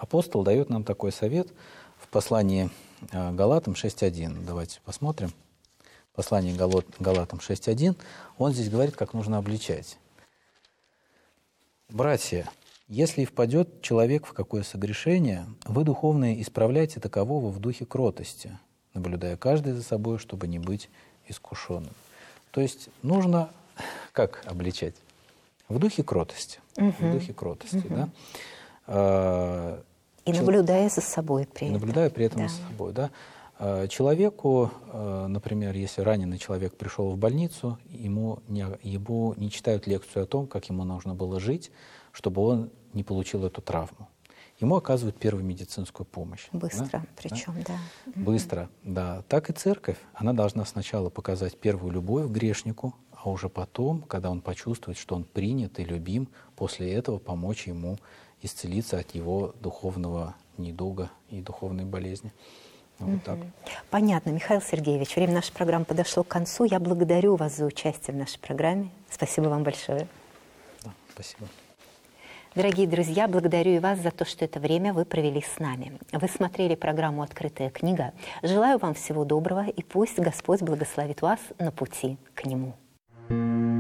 апостол дает нам такой совет в послании Галатам 6.1. Давайте посмотрим. Послание Галатам 6.1. Он здесь говорит, как нужно обличать. «Братья, если и впадет человек в какое согрешение, вы, духовные, исправляйте такового в духе кротости, наблюдая каждый за собой, чтобы не быть искушенным». То есть нужно как обличать? В духе кротости. В духе кротости, да? И наблюдая за собой при этом. Наблюдая при этом за собой, да. Человеку, например, если раненый человек пришел в больницу, ему не читают лекцию о том, как ему нужно было жить, чтобы он не получил эту травму. Ему оказывают первую медицинскую помощь. Быстро, да? причем, да. Быстро, да. Так и церковь, она должна сначала показать первую любовь к грешнику, а уже потом, когда он почувствует, что он принят и любим, после этого помочь ему исцелиться от его духовного недуга и духовной болезни. Вот так. Понятно, Михаил Сергеевич, время нашей программы подошло к концу. Я благодарю вас за участие в нашей программе. Спасибо вам большое. Да, спасибо. Дорогие друзья, благодарю и вас за то, что это время вы провели с нами. Вы смотрели программу «Открытая книга». Желаю вам всего доброго, и пусть Господь благословит вас на пути к Нему.